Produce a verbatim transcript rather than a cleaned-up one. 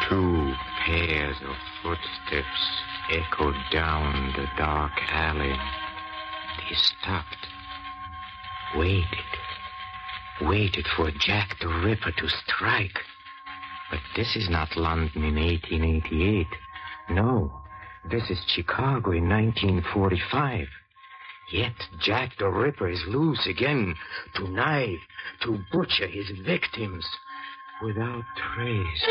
Two pairs of footsteps echoed down the dark alley. They stopped, waited, waited for Jack the Ripper to strike. But this is not London in eighteen eighty-eight. No, this is Chicago in nineteen forty-five. Yet Jack the Ripper is loose again to knife, to butcher his victims without trace.